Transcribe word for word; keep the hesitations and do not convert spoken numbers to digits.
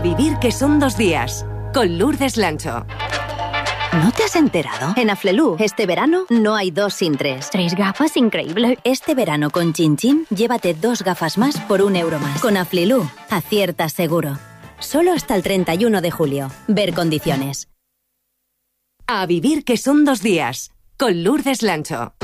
vivir que son dos días, con Lourdes Lancho. ¿No te has enterado? En Aflelu, este verano no hay dos sin tres. Tres gafas, increíble. Este verano con Chin Chin, llévate dos gafas más por un euro más. Con Aflelu, aciertas seguro. Solo hasta el treinta y uno de julio. Ver condiciones. A vivir que son dos días, con Lourdes Lancho.